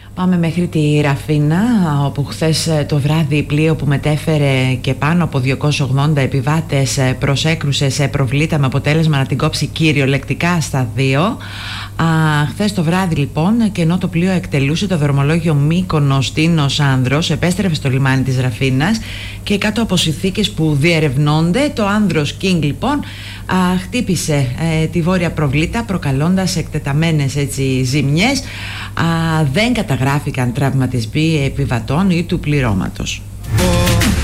Πάμε μέχρι τη Ραφίνα, όπου χθες το βράδυ πλοίο που μετέφερε και πάνω από 280 επιβάτες προσέκρουσε σε προβλήτα με αποτέλεσμα να την κόψει κυριολεκτικά στα δύο. Χθες το βράδυ λοιπόν, και ενώ το πλοίο εκτελούσε το δρομολόγιο Μύκονος Τίνος Άνδρος, επέστρεφε στο λιμάνι της Ραφίνας και κάτω από συνθήκες που διερευνώνται, το Άνδρος King λοιπόν χτύπησε τη βόρεια προβλήτα, προκαλώντας εκτεταμένες ζημιές. Δεν καταγράφηκαν τραυματισμοί επιβατών ή του πληρώματος.